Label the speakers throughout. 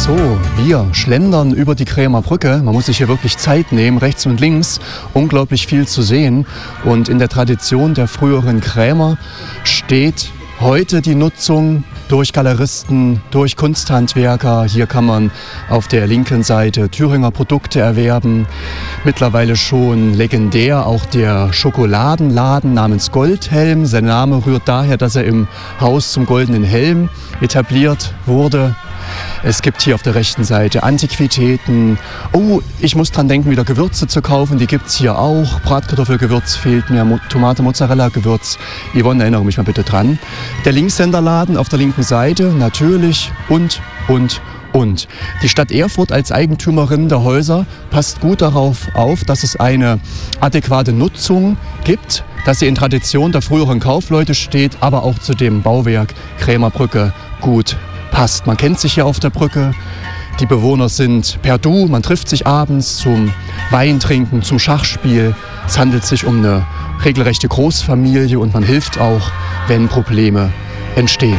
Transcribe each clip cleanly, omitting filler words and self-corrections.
Speaker 1: So, wir schlendern über die Krämer Brücke. Man muss sich hier wirklich Zeit nehmen, rechts und links. Unglaublich viel zu sehen. Und in der Tradition der früheren Krämer steht heute die Nutzung durch Galeristen, durch Kunsthandwerker. Hier kann man auf der linken Seite Thüringer Produkte erwerben. Mittlerweile schon legendär auch der Schokoladenladen namens Goldhelm. Sein Name rührt daher, dass er im Haus zum Goldenen Helm etabliert wurde. Es gibt hier auf der rechten Seite Antiquitäten. Oh, ich muss dran denken, wieder Gewürze zu kaufen. Die gibt es hier auch. Bratkartoffelgewürz fehlt mir, Tomate, Mozzarella-Gewürz. Yvonne, erinnere mich mal bitte dran. Der Linkshänderladen auf der linken Seite, natürlich und. Die Stadt Erfurt als Eigentümerin der Häuser passt gut darauf auf, dass es eine adäquate Nutzung gibt, dass sie in Tradition der früheren Kaufleute steht, aber auch zu dem Bauwerk Krämer Brücke gut passt. Man kennt sich hier auf der Brücke. Die Bewohner sind per Du. Man trifft sich abends zum Weintrinken, zum Schachspiel. Es handelt sich um eine regelrechte Großfamilie und man hilft auch, wenn Probleme entstehen.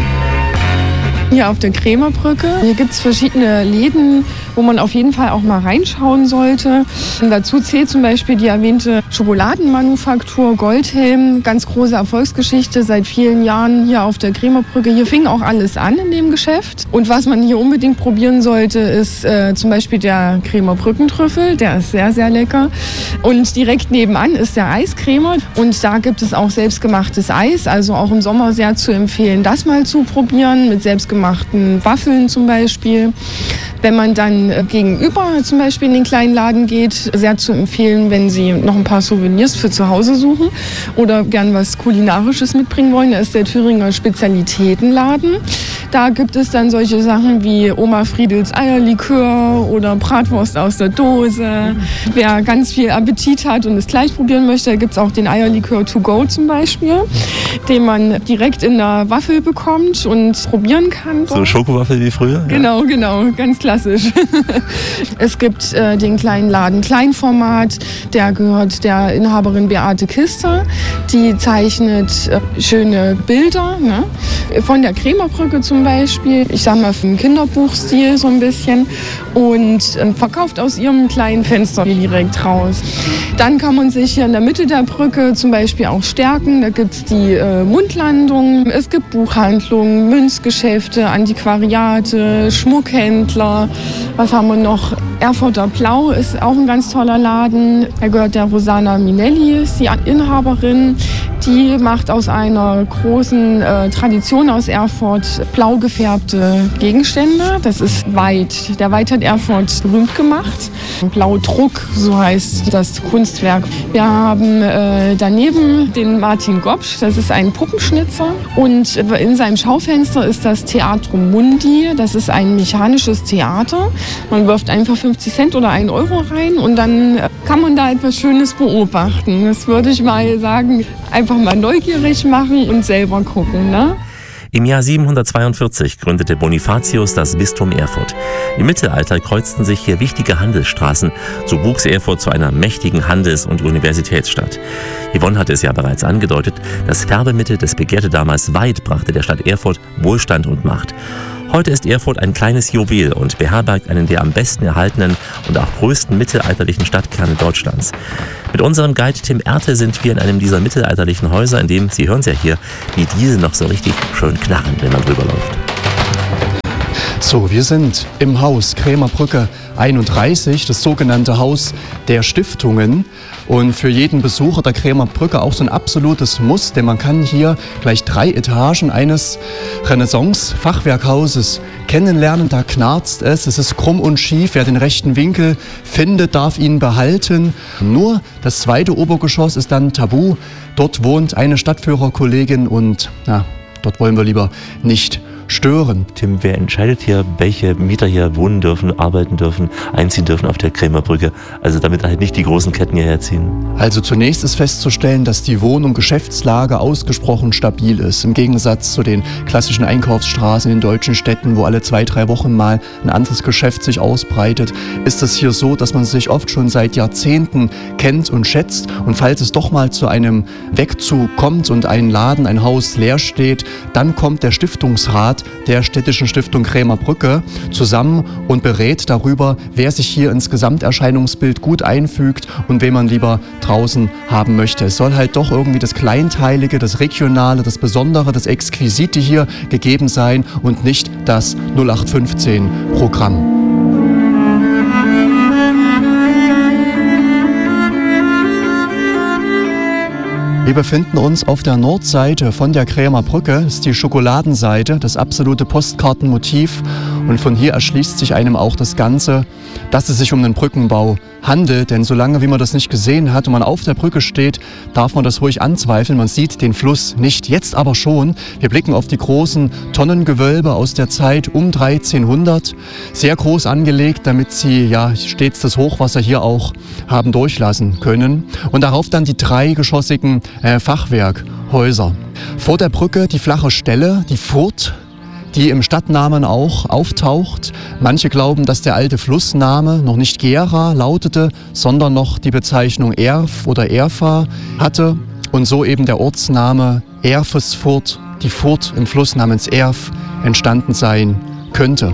Speaker 2: Hier auf der Krämer Brücke. Hier gibt es verschiedene Läden, wo man auf jeden Fall auch mal reinschauen sollte. Und dazu zählt zum Beispiel die erwähnte Schokoladenmanufaktur Goldhelm. Ganz große Erfolgsgeschichte seit vielen Jahren hier auf der Krämer Brücke. Hier fing auch alles an in dem Geschäft. Und was man hier unbedingt probieren sollte, ist zum Beispiel der Krämer Brückentrüffel. Der ist sehr, sehr lecker. Und direkt nebenan ist der Eiskrämer. Und da gibt es auch selbstgemachtes Eis. Also auch im Sommer sehr zu empfehlen, das mal zu probieren mit selbstgemachten Waffeln zum Beispiel. Wenn man dann gegenüber zum Beispiel in den kleinen Laden geht, sehr zu empfehlen, wenn Sie noch ein paar Souvenirs für zu Hause suchen oder gern was Kulinarisches mitbringen wollen, da ist der Thüringer Spezialitätenladen. Da gibt es dann solche Sachen wie Oma Friedels Eierlikör oder Bratwurst aus der Dose. Wer ganz viel Appetit hat und es gleich probieren möchte, da gibt es auch den Eierlikör to go zum Beispiel, den man direkt in der Waffel bekommt und probieren kann.
Speaker 3: So Schokowaffel wie früher?
Speaker 2: Genau, ganz klassisch. Es gibt den kleinen Laden Kleinformat, der gehört der Inhaberin Beate Kister. Die zeichnet schöne Bilder, ne? Von der Krämer Brücke zum Beispiel. Ich sag mal im Kinderbuchstil so ein bisschen und verkauft aus ihrem kleinen Fenster direkt raus. Dann kann man sich hier in der Mitte der Brücke zum Beispiel auch stärken. Da gibt es die Mundlandung, es gibt Buchhandlungen, Münzgeschäfte, Antiquariate, Schmuckhändler. Was haben wir noch? Erfurter Blau ist auch ein ganz toller Laden. Da gehört der Rosanna Minelli, ist die Inhaberin. Die macht aus einer großen Tradition aus Erfurt blau gefärbte Gegenstände. Das ist Weid. Der Weid hat Erfurt berühmt gemacht. Blaudruck, so heißt das Kunstwerk. Wir haben daneben den Martin Gopsch, das ist ein Puppenschnitzer. Und in seinem Schaufenster ist das Theatrum Mundi. Das ist ein mechanisches Theater. Man wirft einfach 50 Cent oder 1 Euro rein und dann kann man da etwas Schönes beobachten. Das würde ich mal sagen, einfach mal neugierig machen und selber gucken, ne?
Speaker 4: Im Jahr 742 gründete Bonifatius das Bistum Erfurt. Im Mittelalter kreuzten sich hier wichtige Handelsstraßen. So wuchs Erfurt zu einer mächtigen Handels- und Universitätsstadt. Yvonne hatte es ja bereits angedeutet, das Färbemittel, das begehrte damals Weid, brachte der Stadt Erfurt Wohlstand und Macht. Heute ist Erfurt ein kleines Juwel und beherbergt einen der am besten erhaltenen und auch größten mittelalterlichen Stadtkerne Deutschlands. Mit unserem Guide Tim Erte sind wir in einem dieser mittelalterlichen Häuser, in dem, Sie hören es ja hier, die Diele noch so richtig schön knarren, wenn man drüber läuft.
Speaker 1: So, wir sind im Haus Krämer Brücke 31, das sogenannte Haus der Stiftungen. Und für jeden Besucher der Krämer Brücke auch so ein absolutes Muss, denn man kann hier gleich 3 Etagen eines Renaissance-Fachwerkhauses kennenlernen. Da knarzt es ist krumm und schief. Wer den rechten Winkel findet, darf ihn behalten. Nur das 2. Obergeschoss ist dann tabu. Dort wohnt eine Stadtführerkollegin und dort wollen wir lieber nicht stören.
Speaker 3: Tim, wer entscheidet hier, welche Mieter hier wohnen dürfen, arbeiten dürfen, einziehen dürfen auf der Krämer Brücke? Also damit halt nicht die großen Ketten hierher ziehen.
Speaker 1: Also zunächst ist festzustellen, dass die Wohn- und Geschäftslage ausgesprochen stabil ist. Im Gegensatz zu den klassischen Einkaufsstraßen in deutschen Städten, wo alle 2-3 Wochen mal ein anderes Geschäft sich ausbreitet, ist es hier so, dass man sich oft schon seit Jahrzehnten kennt und schätzt. Und falls es doch mal zu einem Wegzug kommt und ein Laden, ein Haus leer steht, dann kommt der Stiftungsrat Rat der Städtischen Stiftung Krämerbrücke zusammen und berät darüber, wer sich hier ins Gesamterscheinungsbild gut einfügt und wen man lieber draußen haben möchte. Es soll halt doch irgendwie das Kleinteilige, das Regionale, das Besondere, das Exquisite hier gegeben sein und nicht das 0815-Programm. Wir befinden uns auf der Nordseite von der Krämerbrücke, das ist die Schokoladenseite, das absolute Postkartenmotiv, und von hier erschließt sich einem auch das Ganze, dass es sich um einen Brückenbau handelt, denn solange wie man das nicht gesehen hat und man auf der Brücke steht, darf man das ruhig anzweifeln, man sieht den Fluss nicht, jetzt aber schon. Wir blicken auf die großen Tonnengewölbe aus der Zeit um 1300, sehr groß angelegt, damit sie ja stets das Hochwasser hier auch haben durchlassen können, und darauf dann die dreigeschossigen Fachwerkhäuser. Vor der Brücke die flache Stelle, die Furt, die im Stadtnamen auch auftaucht. Manche glauben, dass der alte Flussname noch nicht Gera lautete, sondern noch die Bezeichnung Erf oder Erfa hatte und so eben der Ortsname Erfesfurt, die Furt im Fluss namens Erf, entstanden sein könnte.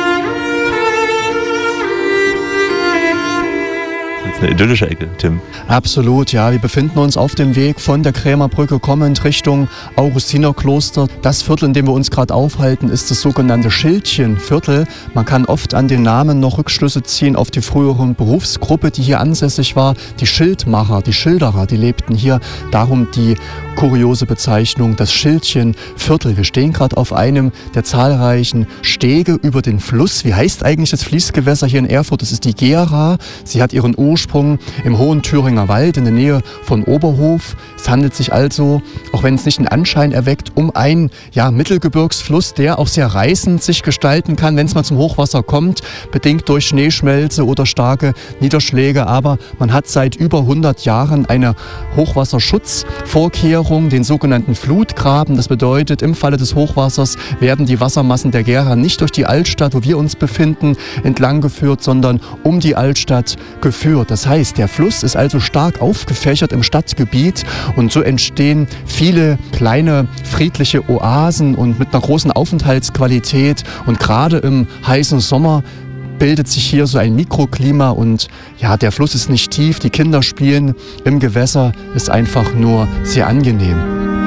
Speaker 3: Eine idyllische Ecke, Tim.
Speaker 1: Absolut, ja. Wir befinden uns auf dem Weg von der Krämerbrücke kommend Richtung Augustinerkloster. Das Viertel, in dem wir uns gerade aufhalten, ist das sogenannte Schildchenviertel. Man kann oft an den Namen noch Rückschlüsse ziehen auf die frühere Berufsgruppe, die hier ansässig war. Die Schildmacher, die Schilderer, die lebten hier. Darum die kuriose Bezeichnung, das Schildchenviertel. Wir stehen gerade auf einem der zahlreichen Stege über den Fluss. Wie heißt eigentlich das Fließgewässer hier in Erfurt? Das ist die Gera. Sie hat ihren Ursprung im hohen Thüringer Wald in der Nähe von Oberhof. Es handelt sich also, auch wenn es nicht den Anschein erweckt, um einen Mittelgebirgsfluss, der auch sehr reißend sich gestalten kann, wenn es mal zum Hochwasser kommt, bedingt durch Schneeschmelze oder starke Niederschläge. Aber man hat seit über 100 Jahren eine Hochwasserschutzvorkehrung, den sogenannten Flutgraben. Das bedeutet, im Falle des Hochwassers werden die Wassermassen der Gera nicht durch die Altstadt, wo wir uns befinden, entlang geführt, sondern um die Altstadt geführt. Das heißt, der Fluss ist also stark aufgefächert im Stadtgebiet und so entstehen viele kleine friedliche Oasen und mit einer großen Aufenthaltsqualität, und gerade im heißen Sommer bildet sich hier so ein Mikroklima und ja, der Fluss ist nicht tief, die Kinder spielen im Gewässer, ist einfach nur sehr angenehm.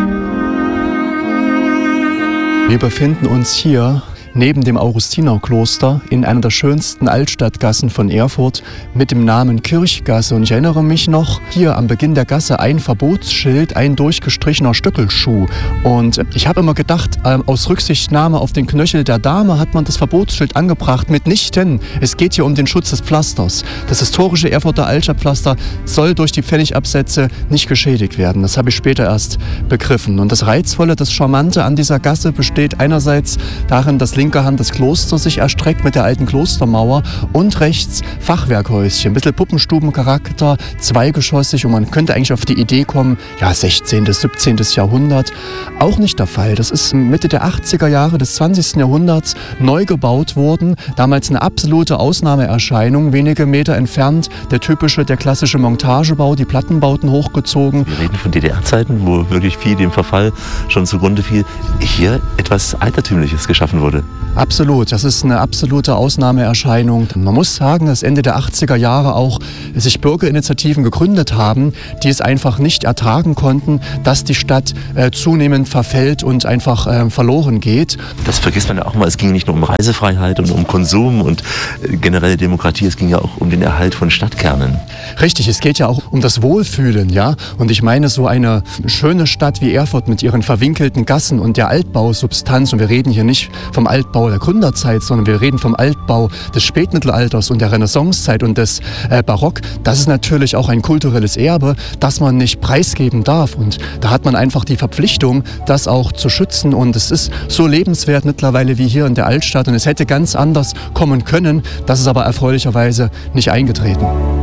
Speaker 1: Wir befinden uns hier neben dem Augustinerkloster in einer der schönsten Altstadtgassen von Erfurt mit dem Namen Kirchgasse. Und ich erinnere mich noch, hier am Beginn der Gasse ein Verbotsschild, ein durchgestrichener Stöckelschuh. Und ich habe immer gedacht, aus Rücksichtnahme auf den Knöchel der Dame hat man das Verbotsschild angebracht. Mitnichten, es geht hier um den Schutz des Pflasters. Das historische Erfurter Altstadtpflaster soll durch die Pfennigabsätze nicht geschädigt werden. Das habe ich später erst begriffen. Und das Reizvolle, das Charmante an dieser Gasse besteht einerseits darin, dass linker Hand das Kloster sich erstreckt mit der alten Klostermauer und rechts Fachwerkhäuschen, ein bisschen Puppenstubencharakter, zweigeschossig, und man könnte eigentlich auf die Idee kommen, 16., 17. Jahrhundert. Auch nicht der Fall. Das ist Mitte der 80er Jahre des 20. Jahrhunderts neu gebaut worden. Damals eine absolute Ausnahmeerscheinung, wenige Meter entfernt der klassische Montagebau, die Plattenbauten hochgezogen.
Speaker 3: Wir reden von DDR-Zeiten, wo wirklich viel dem Verfall schon zugrunde fiel. Hier etwas Altertümliches geschaffen wurde.
Speaker 1: Absolut, das ist eine absolute Ausnahmeerscheinung. Man muss sagen, dass Ende der 80er Jahre auch sich Bürgerinitiativen gegründet haben, die es einfach nicht ertragen konnten, dass die Stadt zunehmend verfällt und einfach verloren geht.
Speaker 3: Das vergisst man ja auch mal, es ging nicht nur um Reisefreiheit und um Konsum und generelle Demokratie, es ging ja auch um den Erhalt von Stadtkernen.
Speaker 1: Richtig, es geht ja auch um das Wohlfühlen, ja. Und ich meine, so eine schöne Stadt wie Erfurt mit ihren verwinkelten Gassen und der Altbausubstanz, und wir reden hier nicht vom Altbau der Gründerzeit, sondern wir reden vom Altbau des Spätmittelalters und der Renaissancezeit und des Barock. Das ist natürlich auch ein kulturelles Erbe, das man nicht preisgeben darf. Und da hat man einfach die Verpflichtung, das auch zu schützen. Und es ist so lebenswert mittlerweile wie hier in der Altstadt. Und es hätte ganz anders kommen können. Das ist aber erfreulicherweise nicht eingetreten.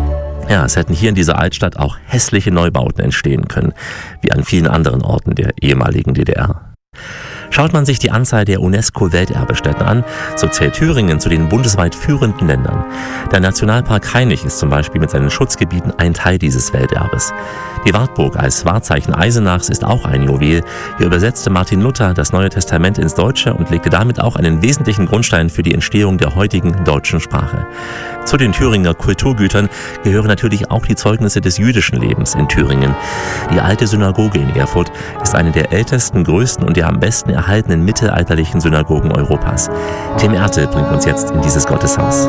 Speaker 4: Ja, es hätten hier in dieser Altstadt auch hässliche Neubauten entstehen können, wie an vielen anderen Orten der ehemaligen DDR. Schaut man sich die Anzahl der UNESCO-Welterbestätten an, so zählt Thüringen zu den bundesweit führenden Ländern. Der Nationalpark Hainich ist zum Beispiel mit seinen Schutzgebieten ein Teil dieses Welterbes. Die Wartburg als Wahrzeichen Eisenachs ist auch ein Juwel. Hier übersetzte Martin Luther das Neue Testament ins Deutsche und legte damit auch einen wesentlichen Grundstein für die Entstehung der heutigen deutschen Sprache. Zu den Thüringer Kulturgütern gehören natürlich auch die Zeugnisse des jüdischen Lebens in Thüringen. Die alte Synagoge in Erfurt ist eine der ältesten, größten und der am besten erhaltenen mittelalterlichen Synagogen Europas. Tim Ertel bringt uns jetzt in dieses Gotteshaus.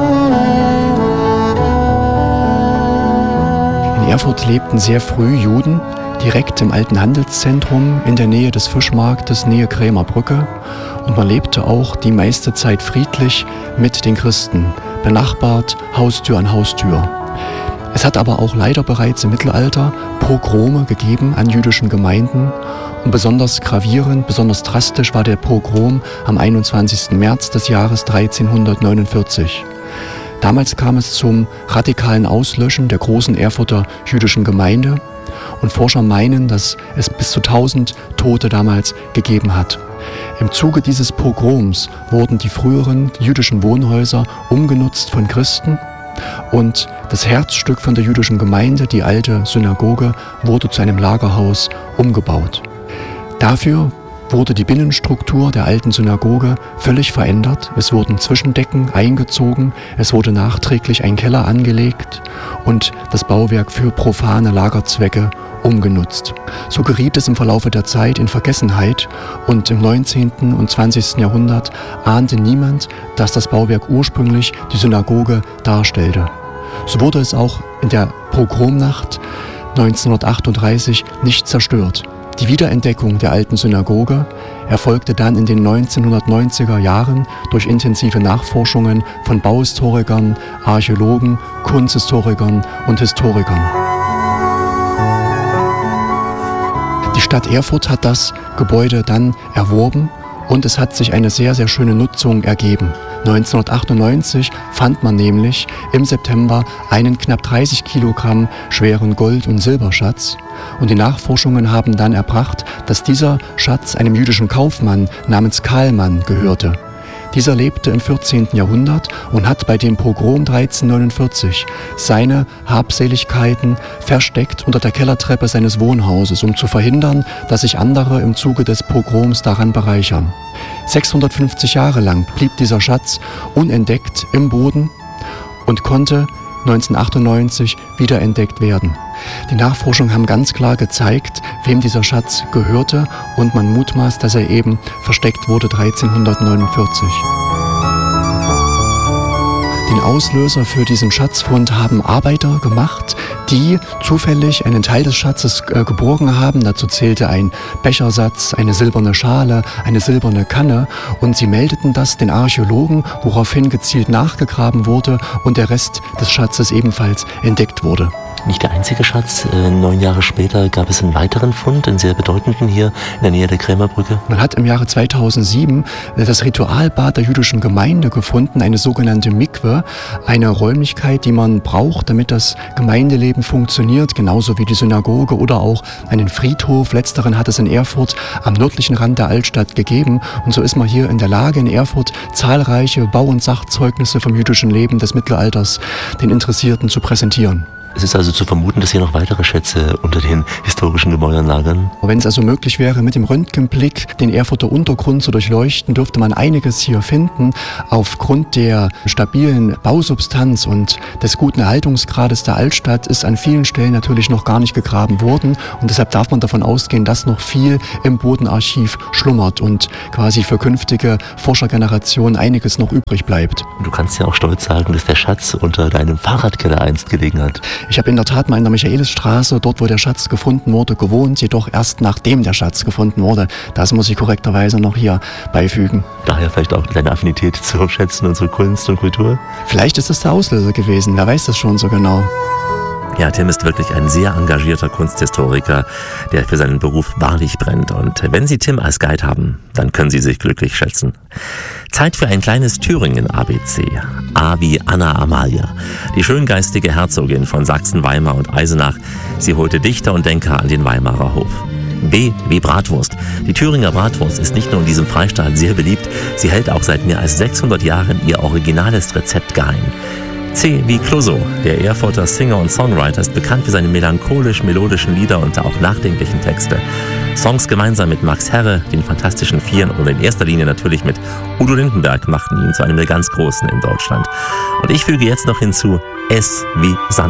Speaker 1: In Erfurt lebten sehr früh Juden, direkt im alten Handelszentrum in der Nähe des Fischmarktes, Nähe Krämer Brücke. Und man lebte auch die meiste Zeit friedlich mit den Christen, benachbart, Haustür an Haustür. Es hat aber auch leider bereits im Mittelalter Pogrome gegeben an jüdischen Gemeinden. Und besonders gravierend, besonders drastisch war der Pogrom am 21. März des Jahres 1349. Damals kam es zum radikalen Auslöschen der großen Erfurter jüdischen Gemeinde und Forscher meinen, dass es bis zu 1000 Tote damals gegeben hat. Im Zuge dieses Pogroms wurden die früheren jüdischen Wohnhäuser umgenutzt von Christen und das Herzstück von der jüdischen Gemeinde, die alte Synagoge, wurde zu einem Lagerhaus umgebaut. Dafür wurde die Binnenstruktur der alten Synagoge völlig verändert. Es wurden Zwischendecken eingezogen, es wurde nachträglich ein Keller angelegt und das Bauwerk für profane Lagerzwecke umgenutzt. So geriet es im Verlaufe der Zeit in Vergessenheit und im 19. und 20. Jahrhundert ahnte niemand, dass das Bauwerk ursprünglich die Synagoge darstellte. So wurde es auch in der Pogromnacht 1938 nicht zerstört. Die Wiederentdeckung der alten Synagoge erfolgte dann in den 1990er Jahren durch intensive Nachforschungen von Bauhistorikern, Archäologen, Kunsthistorikern und Historikern. Die Stadt Erfurt hat das Gebäude dann erworben und es hat sich eine sehr, sehr schöne Nutzung ergeben. 1998 fand man nämlich im September einen knapp 30 Kilogramm schweren Gold- und Silberschatz. Und die Nachforschungen haben dann erbracht, dass dieser Schatz einem jüdischen Kaufmann namens Kahlmann gehörte. Dieser lebte im 14. Jahrhundert und hat bei dem Pogrom 1349 seine Habseligkeiten versteckt unter der Kellertreppe seines Wohnhauses, um zu verhindern, dass sich andere im Zuge des Pogroms daran bereichern. 650 Jahre lang blieb dieser Schatz unentdeckt im Boden und konnte 1998 wiederentdeckt werden. Die Nachforschungen haben ganz klar gezeigt, wem dieser Schatz gehörte und man mutmaßt, dass er eben versteckt wurde 1349. Den Auslöser für diesen Schatzfund haben Arbeiter gemacht, die zufällig einen Teil des Schatzes geborgen haben. Dazu zählte ein Bechersatz, eine silberne Schale, eine silberne Kanne und sie meldeten das den Archäologen, woraufhin gezielt nachgegraben wurde und der Rest des Schatzes ebenfalls entdeckt wurde.
Speaker 3: Nicht der einzige Schatz. 9 Jahre später gab es einen weiteren Fund, einen sehr bedeutenden hier in der Nähe der Krämerbrücke.
Speaker 1: Man hat im Jahre 2007 das Ritualbad der jüdischen Gemeinde gefunden, eine sogenannte Mikwe, eine Räumlichkeit, die man braucht, damit das Gemeindeleben funktioniert, genauso wie die Synagoge oder auch einen Friedhof. Letzteren hat es in Erfurt am nördlichen Rand der Altstadt gegeben und so ist man hier in der Lage, in Erfurt zahlreiche Bau- und Sachzeugnisse vom jüdischen Leben des Mittelalters den Interessierten zu präsentieren.
Speaker 3: Es ist also zu vermuten, dass hier noch weitere Schätze unter den historischen Gemäuern lagern.
Speaker 1: Wenn es also möglich wäre, mit dem Röntgenblick den Erfurter Untergrund zu durchleuchten, dürfte man einiges hier finden. Aufgrund der stabilen Bausubstanz und des guten Erhaltungsgrades der Altstadt ist an vielen Stellen natürlich noch gar nicht gegraben worden. Und deshalb darf man davon ausgehen, dass noch viel im Bodenarchiv schlummert und quasi für künftige Forschergenerationen einiges noch übrig bleibt.
Speaker 3: Und du kannst ja auch stolz sagen, dass der Schatz unter deinem Fahrradkeller einst gelegen hat.
Speaker 1: Ich habe in der Tat mal in der Michaelisstraße, dort wo der Schatz gefunden wurde, gewohnt, jedoch erst nachdem der Schatz gefunden wurde. Das muss ich korrekterweise noch hier beifügen.
Speaker 3: Daher vielleicht auch deine Affinität zu Schätzen und zu Kunst und Kultur?
Speaker 1: Vielleicht ist das der Auslöser gewesen, wer weiß das schon so genau.
Speaker 4: Ja, Tim ist wirklich ein sehr engagierter Kunsthistoriker, der für seinen Beruf wahrlich brennt. Und wenn Sie Tim als Guide haben, dann können Sie sich glücklich schätzen. Zeit für ein kleines Thüringen-ABC. A wie Anna Amalia, die schöngeistige Herzogin von Sachsen, Weimar und Eisenach. Sie holte Dichter und Denker an den Weimarer Hof. B wie Bratwurst. Die Thüringer Bratwurst ist nicht nur in diesem Freistaat sehr beliebt, sie hält auch seit mehr als 600 Jahren ihr originales Rezept geheim. C wie Clouseau. Der Erfurter Singer und Songwriter ist bekannt für seine melancholisch-melodischen Lieder und auch nachdenklichen Texte. Songs gemeinsam mit Max Herre, den Fantastischen Vieren und in erster Linie natürlich mit Udo Lindenberg machten ihn zu einem der ganz Großen in Deutschland. Und ich füge jetzt noch hinzu S wie Sand.